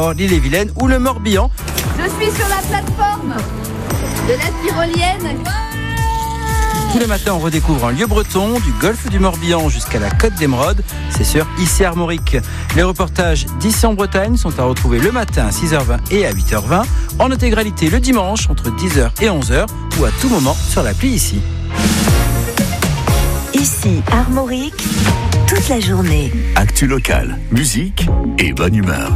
l'Ille-et-Vilaine ou le Morbihan. Je suis sur la plateforme de la Tyrolienne. Tous les matins, on redécouvre un lieu breton, du golfe du Morbihan jusqu'à la côte d'Émeraude. C'est sur Issy-Armorique. Les reportages d'Ici en Bretagne sont à retrouver le matin à 6h20 et à 8h20, en intégralité le dimanche entre 10h et 11h ou à tout moment sur l'appli Ici. Ici, Armorique, toute la journée. Actu locale, musique et bonne humeur.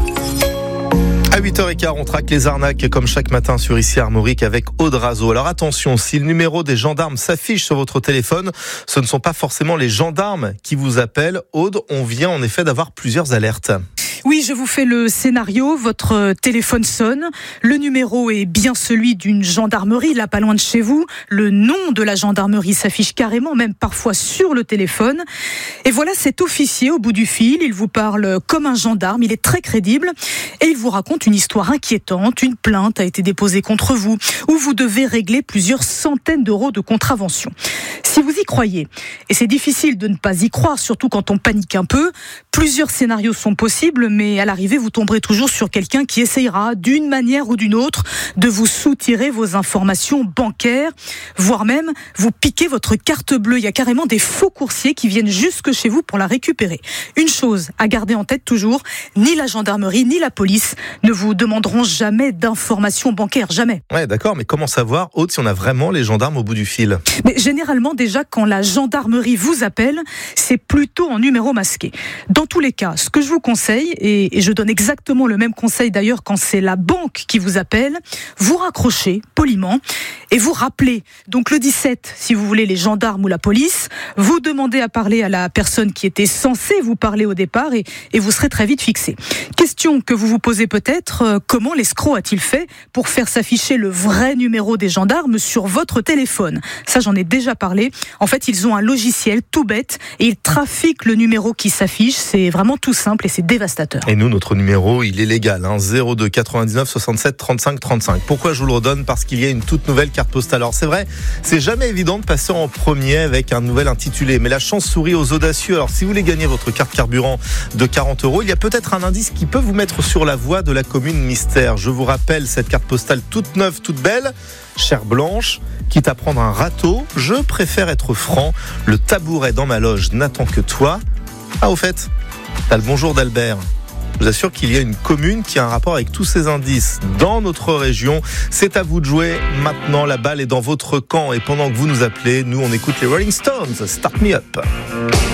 À 8h15, on traque les arnaques comme chaque matin sur Ici Armorique avec Aude Razo. Alors attention, si le numéro des gendarmes s'affiche sur votre téléphone, ce ne sont pas forcément les gendarmes qui vous appellent. Aude, on vient en effet d'avoir plusieurs alertes. Oui, je vous fais le scénario. Votre téléphone sonne. Le numéro est bien celui d'une gendarmerie, là pas loin de chez vous. Le nom de la gendarmerie s'affiche carrément, même parfois sur le téléphone. Et voilà cet officier au bout du fil. Il vous parle comme un gendarme. Il est très crédible. Et il vous raconte une histoire inquiétante. Une plainte a été déposée contre vous, où vous devez régler plusieurs centaines d'euros de contravention. Si vous y croyez, et c'est difficile de ne pas y croire, surtout quand on panique un peu, plusieurs scénarios sont possibles, mais à l'arrivée, vous tomberez toujours sur quelqu'un qui essayera, d'une manière ou d'une autre, de vous soutirer vos informations bancaires, voire même vous piquer votre carte bleue. Il y a carrément des faux coursiers qui viennent jusque chez vous pour la récupérer. Une chose à garder en tête toujours, ni la gendarmerie, ni la police ne vous demanderont jamais d'informations bancaires, jamais. Ouais, d'accord, mais comment savoir, Aude, si on a vraiment les gendarmes au bout du fil ? Mais généralement, déjà, quand la gendarmerie vous appelle, c'est plutôt en numéro masqué. Dans tous les cas, ce que je vous conseille, et je donne exactement le même conseil d'ailleurs quand c'est la banque qui vous appelle, vous raccrochez poliment et vous rappelez. Donc le 17, si vous voulez les gendarmes ou la police, vous demandez à parler à la personne qui était censée vous parler au départ et vous serez très vite fixé. Question que vous vous posez peut-être, comment l'escroc a-t-il fait pour faire s'afficher le vrai numéro des gendarmes sur votre téléphone ? Ça, j'en ai déjà parlé. En fait, ils ont un logiciel tout bête et ils trafiquent le numéro qui s'affiche. C'est vraiment tout simple et c'est dévastateur. Et nous, notre numéro, il est légal, 02 99 67 35 35. Pourquoi je vous le redonne ? Parce qu'il y a une toute nouvelle carte postale. Alors c'est vrai, c'est jamais évident de passer en premier avec un nouvel intitulé, mais la chance sourit aux audacieux. Alors si vous voulez gagner votre carte carburant de 40 €, il y a peut-être un indice qui peut vous mettre sur la voie de la commune mystère. Je vous rappelle cette carte postale toute neuve, toute belle. Chère Blanche, quitte à prendre un râteau, je préfère être franc. Le tabouret dans ma loge n'attend que toi. Ah, au fait, t'as le bonjour d'Albert. Je vous assure qu'il y a une commune qui a un rapport avec tous ces indices dans notre région. C'est à vous de jouer. Maintenant, la balle est dans votre camp. Et pendant que vous nous appelez, nous, on écoute les Rolling Stones. Start Me Up.